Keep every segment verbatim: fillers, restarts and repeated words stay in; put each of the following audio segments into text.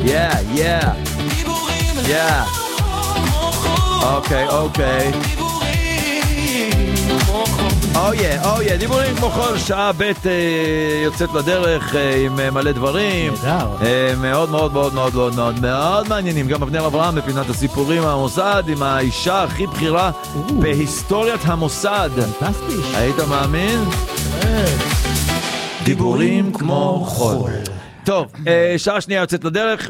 Yeah, yeah. Yeah. אוקיי, אוקיי. אוי, אוי, דיבורים כמו כל שעה ב' יוצאת לדרך עם מלא דברים. מאוד מאוד מאוד מאוד מאוד מאוד מאוד מעניינים. גם אבנר אברהם בפינת הסיפורים מהמוסד עם האישה הכי בכירה בהיסטוריית המוסד. פנטסטי. היית מאמין? דיבורים כמו חול. טוב, שעה שנייה יוצאת לדרך,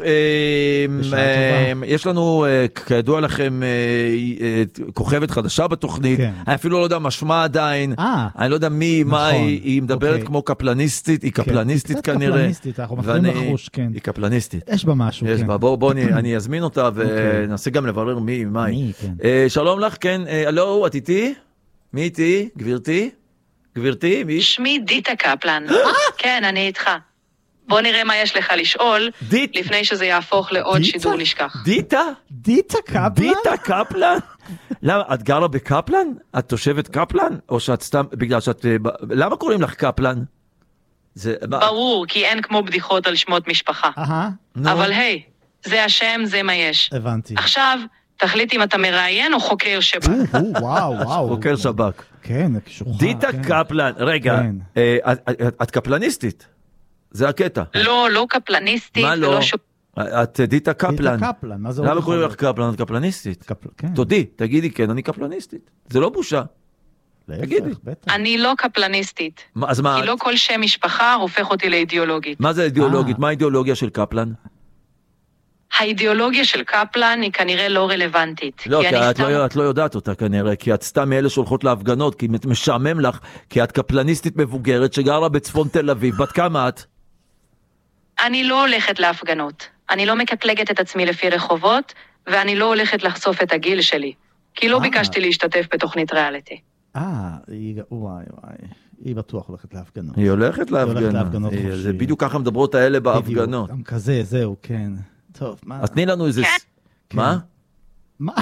יש לנו כידוע לכם כוכבת חדשה בתוכנית, אני אפילו לא יודע משמע עדיין, אני לא יודע מי, מה היא מדברת כמו קפלניסטית, היא קפלניסטית כנראה, היא קפלניסטית, יש בה משהו, בואו אני אזמין אותה וננסה גם לברר מי, מה היא. שלום לך, כן, הלו, את איתי? מי איתי? גבירתי? גבירתי? מי? שמי דיטה קפלן, כן, אני איתך. בוא נראה מה יש לך לשאול, דיט... לפני שזה יהפוך לעוד דיטה? שידור נשכח. דיטה? דיטה קפלן? דיטה קפלן? למה, את גרה בקפלן? את תושבת קפלן? או שאת סתם, בגלל שאת... למה קוראים לך קפלן? זה... ברור, כי אין כמו בדיחות על שמות משפחה. אהה. אבל היי, זה השם, זה מה יש. הבנתי. עכשיו, תחליט אם אתה מראיין או חוקר שב"כ. וואו, וואו. חוקר שב"כ. כן, קשוחה. דיטה קפלן, רגע, את קפלניסטית? זה הקטע. לא, לא קפלניסטית. מה לא? את דיטה קפלן. דיטה קפלן, מה זה אומר? למה קוראים לך קפלן? את קפלניסטית. תודי, תגידי כן, אני קפלניסטית. זה לא בושה. תגידי. אני לא קפלניסטית. אז מה? כי לא כל שם משפחה הופך אותי לאידיאולוגית. מה זה אידיאולוגית? מה האידיאולוגיה של קפלן? האידיאולוגיה של קפלן היא כנראה לא רלוונטית. לא, כי את, סתם... לא, את לא יודעת אותה כנראה, כי את סתם מאלה שהולכות להפגנות, כי משעמם לך, כי את קפלניסטית מבוגרת שגרה בצפון תל אביב. בת כמה את? אני לא הולכת להפגנות. אני לא מקטלגת את עצמי לפי רחובות, ואני לא הולכת לחשוף את הגיל שלי. כי לא ביקשתי להשתתף בתוכנית ריאליטי. אה, וואי וואי. היא בטוח הולכת להפגנות. היא הולכת להפגנות. זה בדיוק ככה מדברות האלה בהפגנות. גם כזה, זהו, כן. טוב, מה? אז תני לנו איזה... מה? מה?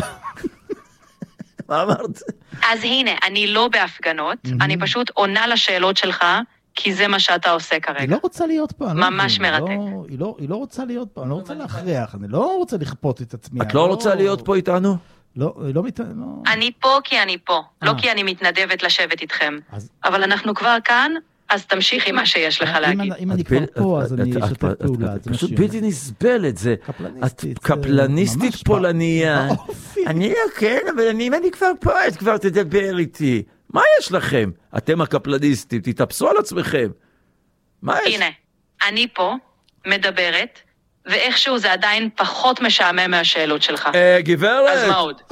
מה אמרת? אז הנה, אני לא בהפגנות, אני פשוט עונה לשאלות שלך, כי זה מה שאתה עושה כרגע. היא לא רוצה להיות פה. ממש מרתק. היא לא רוצה להיות פה, אני לא רוצה להכריח, אני לא רוצה לכפות את עצמי. את לא רוצה להיות פה איתנו? לא, לא מת... אני פה כי אני פה, לא כי אני מתנדבת לשבת איתכם. אבל אנחנו כבר כאן, אז תמשיך עם מה שיש לך להגיד. אם אני כבר פה, אז אני אשתף פעולה. את פשוט בלתי נסבלת, זה... את קפלניסטית פולניה. אני לא כן, אבל אם אני כבר פה, את כבר תדבר איתי. מה יש לכם? אתם הקפלניסטים, תתאפסו על עצמכם. מה יש? הנה, אני פה, מדברת, ואיכשהו זה עדיין פחות משעמם מהשאלות שלך. אה, גברת. אז מה עוד?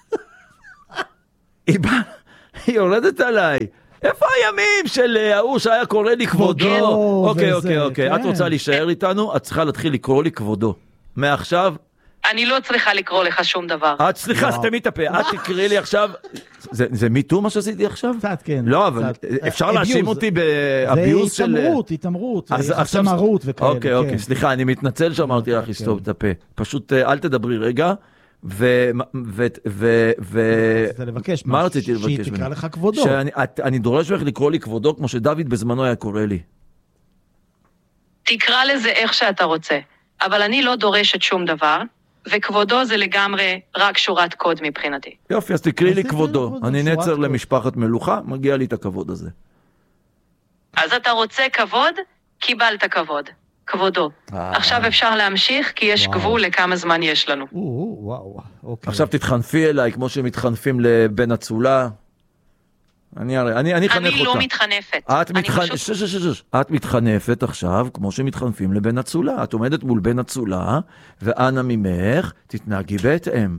היא יורדת עליי. איפה הימים של ההוא שהיה קורא לי כבודו? אוקיי, אוקיי, אוקיי. את רוצה להישאר איתנו? את צריכה להתחיל לקרוא לי כבודו. מעכשיו... אני לא צריכה לקרוא לך שום דבר. את סליחה, סתמי את הפה. את תקראי לי עכשיו... זה מיטו מה שעשיתי עכשיו? קצת, כן. לא, אבל אפשר להאשים אותי באביוז של... זה התאמרות, התאמרות. התאמרות וכאלה. אוקיי, אוקיי. סליחה, אני מתנצל שאמרתי לך לסתום את הפה. פשוט אל תדברי רגע. ו... ו... ו... ו... זה לבקש. מה רציתי לבקש? שהיא תקרא לך כבודו. אני דורש ממך לקרוא לי כבודו כמו שדוד בזמנו היה קורא לי. תקרא לזה איך שאתה רוצה. אבל אני לא דורשת שום דבר. וכבודו זה לגמרי רק שורת קוד מבחינתי. יופי, אז תקראי לי כבודו. אני נצר למשפחת מלוכה, מגיע לי את הכבוד הזה. אז אתה רוצה כבוד? קיבלת כבוד. כבודו. עכשיו אפשר להמשיך, כי יש גבול לכמה זמן יש לנו. עכשיו תתחנפי אליי, כמו שמתחנפים לבן הצולה. אני הרי, אני, אני חנך אותה. אני לא מתחנפת. את מתחנפת, שש, שש, שש. את מתחנפת עכשיו, כמו שמתחנפים לבן הצולה. את עומדת מול בן הצולה, ואנה ממך, תתנהגי בהתאם.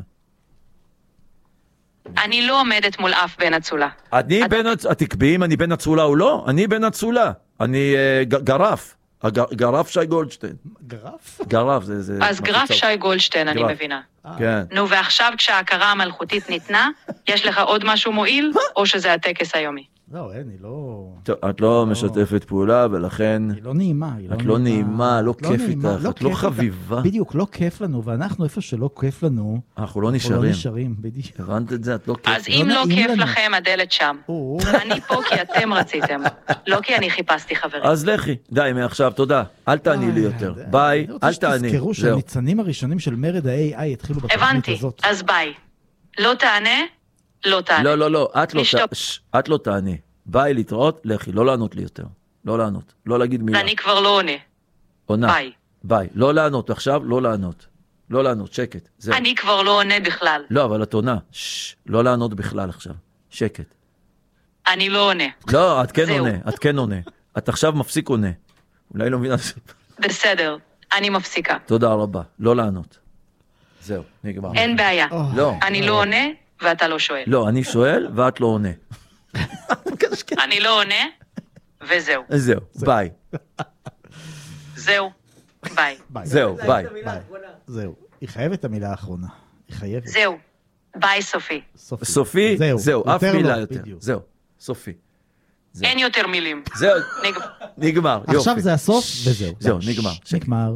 אני לא עומדת מול אף בן הצולה. אני בן הצולה, תקבעי אם אני בן הצולה או לא? אני בן הצולה. אני גרף. גרף שי גולדשטיין. גרף? גרף, זה... זה אז גרף שי גולדשטיין, אני מבינה. כן. נו, ועכשיו כשההכרה המלכותית ניתנה, יש לך עוד משהו מועיל, או שזה הטקס היומי? לא, אין, היא לא... טוב, את לא משתפת פעולה, ולכן... היא לא נעימה. את לא נעימה, לא כיף איתך, את לא חביבה. בדיוק, לא כיף לנו, ואנחנו איפה שלא כיף לנו... אנחנו לא נשארים. אנחנו לא נשארים, בדיוק. הבנת את זה? את לא כיף. אז אם לא כיף לכם, הדלת שם. אני פה כי אתם רציתם, לא כי אני חיפשתי חברים. אז לכי, די, מעכשיו, תודה. אל תעני לי יותר. ביי, אל תעני. תזכרו שהניצנים הראשונים של מרד ה-איי איי התחילו בתוכנית הזאת. הבנתי, אז ביי. לא תענה, לא תענה. לא, לא, לא, את לא תעני. ביי, להתראות, לכי, לא לענות לי יותר. לא לענות, לא להגיד מילה. אני כבר לא עונה. עונה. ביי. ביי, לא לענות, עכשיו לא לענות. לא לענות, שקט. אני כבר לא עונה בכלל. לא, אבל את עונה. לא לענות בכלל עכשיו. שקט. אני לא עונה. לא, את כן עונה, את כן עונה. את עכשיו מפסיק עונה. אולי לא מבינה. בסדר, אני מפסיקה. תודה רבה, לא לענות. זהו, נגמר. אין בעיה. לא. אני לא עונה ואתה לא שואל. לא, אני שואל ואת לא עונה. אני לא עונה וזהו. זהו, ביי. זהו, ביי. זהו, ביי. זהו, היא חייבת את המילה האחרונה. היא חייבת. זהו, ביי סופי. סופי, זהו, אף מילה יותר. זהו, סופי. אין יותר מילים. זהו, נגמר, יופי. עכשיו זה הסוף וזהו. זהו, נגמר. נגמר.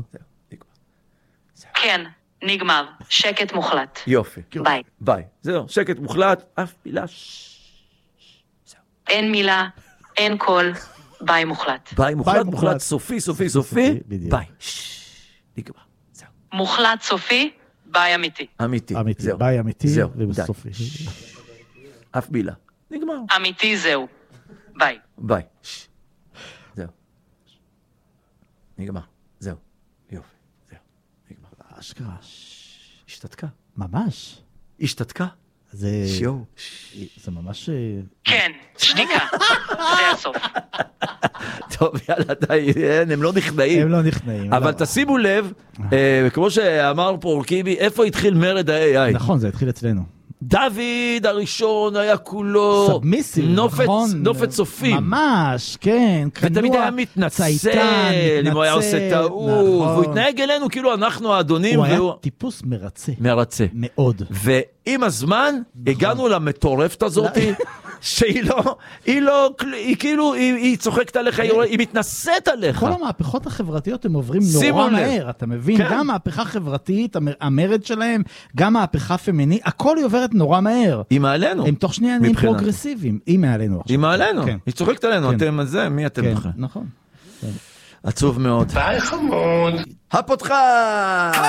כן, נגמר. שקט מוחלט. יופי. ביי. ביי. זהו, שקט מוחלט, אף מילה. אין מילה, אין קול, ביי מוחלט. ביי מוחלט, מוחלט, סופי, סופי, סופי, ביי. נגמר. זהו. מוחלט סופי, ביי אמיתי. אמיתי. אמיתי, ביי אמיתי, ובסופי. אף מילה. נגמר. אמיתי זהו. ביי. ביי. זהו. נגמר. זהו. יופי. זהו. נגמר. אשכרה. השתתקה. ממש. השתתקה. זה... שיו. זה ממש... כן, שתיקה. זה הסוף. טוב, יאללה, די, הם לא נכנעים. הם לא נכנעים. אבל תשימו לב, כמו שאמר פה אורקיבי, איפה התחיל מרד ה-איי איי? נכון, זה התחיל אצלנו. דוד הראשון היה כולו סאבמיסיב, נכון. נופת סופים. ממש, כן. ותמיד היה מתנצל, אם הוא היה עושה טעות, והוא התנהג אלינו כאילו אנחנו האדונים. הוא היה טיפוס מרצה. מרצה. מאוד. ועם הזמן הגענו למטורפת הזאת, שהיא לא, היא לא, היא כאילו, היא צוחקת עליך, היא מתנשאת עליך. כל המהפכות החברתיות הם עוברים נורא מהר, אתה מבין? גם מהפכה חברתית, המרד שלהם, גם מהפכה פמינית, הכל היא עוברת נורא מהר. היא מעלינו. הם תוך שנייה נהיים פרוגרסיביים. היא מעלינו עכשיו. היא מעלינו, היא צוחקת עלינו, אתם על זה, מי אתם בכלל? נכון. עצוב מאוד. ביי חמוד. הפותחה!